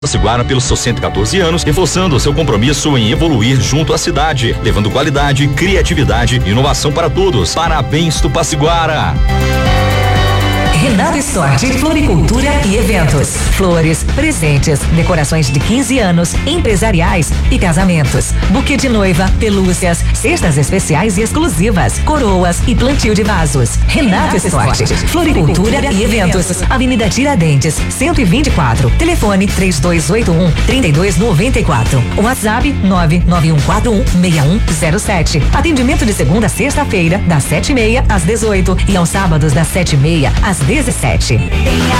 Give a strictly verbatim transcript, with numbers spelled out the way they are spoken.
Tapaciguara pelos seus cento e quatorze anos, reforçando seu compromisso em evoluir junto à cidade, levando qualidade, criatividade e inovação para todos. Parabéns, Tapaciguara! Renato Store, floricultura e eventos. Flores, presentes, decorações de quinze anos, empresariais e casamentos. Buquê de noiva, pelúcias, cestas especiais e exclusivas, coroas e plantio de vasos. Renato Store, floricultura e eventos. Avenida Tiradentes, cento e vinte e quatro. Telefone três dois oito um, três dois nove quatro. WhatsApp nove nove um quatro um, seis um zero sete. Atendimento de segunda a sexta-feira, das sete e meia às dezoito e aos sábados das sete e meia às dezessete.